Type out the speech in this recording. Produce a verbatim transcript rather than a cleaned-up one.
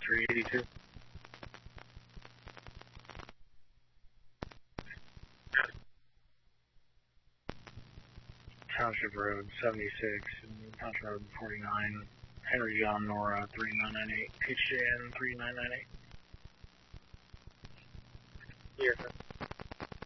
three eighty-two. Township Road seventy-six, Township Road forty-nine, Henry John Nora three nine nine eight, H J N three nine nine eight. Here.